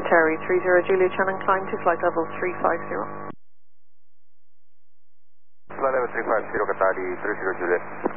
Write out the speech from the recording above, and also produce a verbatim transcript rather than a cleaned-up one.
Terry, three zero Juliet Shannon, climb to flight level three five zero. Flight level three five zero, Qatari, three zero Juliet.